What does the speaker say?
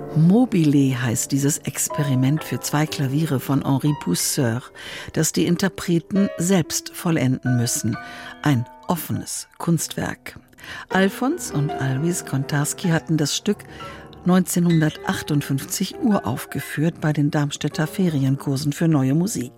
Mobile heißt dieses Experiment für 2 Klaviere von Henri Pousseur, das die Interpreten selbst vollenden müssen. Ein offenes Kunstwerk. Alfons und Alois Kontarski hatten das Stück 1958 uraufgeführt bei den Darmstädter Ferienkursen für Neue Musik.